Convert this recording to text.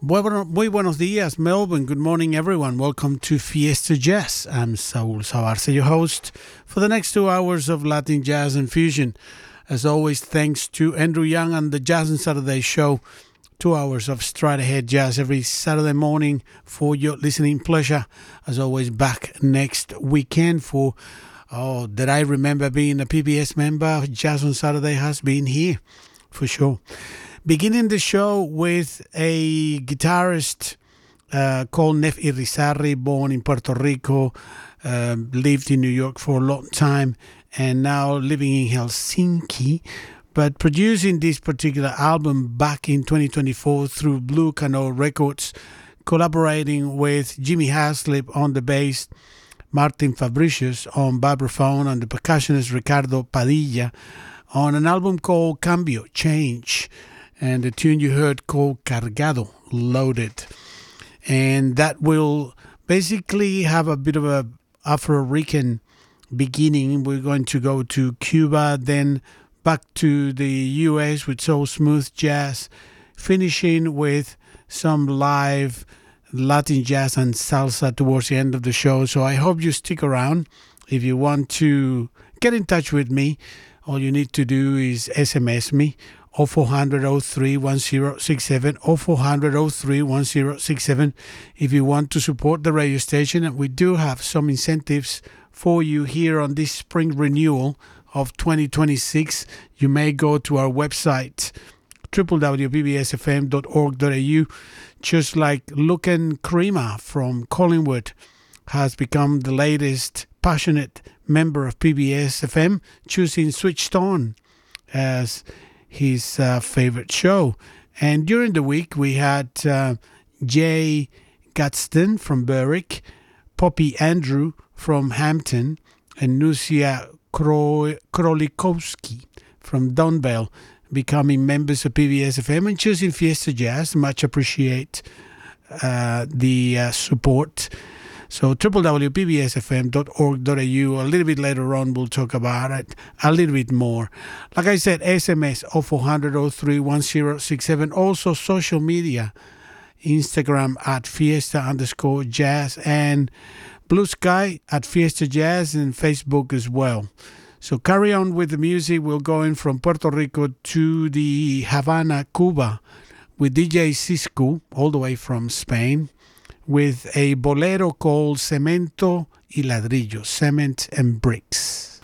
Muy buenos días, Melbourne. Good morning, everyone. Welcome to Fiesta Jazz. I'm Saul Sabarce, your host for the next 2 hours of Latin jazz and fusion. As always, thanks to Andrew Young and the Jazz on Saturday show. 2 hours of straight ahead jazz every Saturday morning for your listening pleasure. As always, back next weekend for, that I remember being a PBS member. Jazz on Saturday has been here for sure. Beginning the show with a guitarist called Nef Irizarry, born in Puerto Rico, lived in New York for a long time, and now living in Helsinki, but producing this particular album back in 2024 through Blue Canoe Records, collaborating with Jimmy Haslip on the bass, Martin Fabricius on vibraphone, and the percussionist Ricardo Padilla on an album called Cambio, Change, and the tune you heard called Cargado, Loaded. And that will basically have a bit of a Afro-Rican beginning. We're going to go to Cuba, then back to the US with soul smooth jazz, finishing with some live Latin jazz and salsa towards the end of the show. So I hope you stick around. If you want to get in touch with me, all you need to do is SMS me 0400 03 1067 0400 03 1067 if you want to support the radio station. And we do have some incentives for you here on this spring renewal of 2026. You may go to our website www.pbsfm.org.au, just like Lucan Crema from Collingwood has become the latest passionate member of PBS FM, choosing Switched On as his favorite show. And during the week we had Jay Gadsden from Berwick, Poppy Andrew from Hampton, and Nusia Krolikowski from Dunvale becoming members of PBS FM and choosing Fiesta Jazz. Much appreciate the support. So www.pbsfm.org.au. A little bit later on, we'll talk about it a little bit more. Like I said, SMS 0400 03 1067. Also social media, Instagram at Fiesta_Jazz and Blue Sky at Fiesta Jazz, and Facebook as well. So carry on with the music. We're going from Puerto Rico to the Havana, Cuba, with DJ Cisco, all the way from Spain, with a bolero called Cemento y Ladrillo, Cement and Bricks.